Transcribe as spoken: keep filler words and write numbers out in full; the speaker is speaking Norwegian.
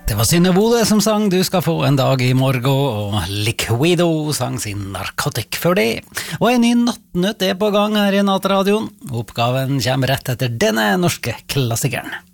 Det var Synne Bode som sang Du skal få en dag i morgen, og Liquido sang sin Narcotic før det. Og en ny nattnytt er på gang her i Nattradioen. Oppgaven kommer rett etter denne norske klassikeren.